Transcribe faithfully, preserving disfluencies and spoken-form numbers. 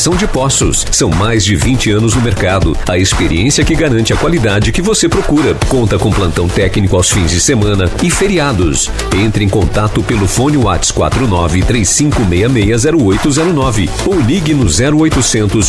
instalação de poços. São mais de vinte anos no mercado. A experiência que garante a qualidade que você procura. Conta com plantão técnico aos fins de semana e feriados. Entre em contato pelo fone WhatsApp quatro nove três cinco seis seis zero oito zero nove ou ligue no zero oitocentos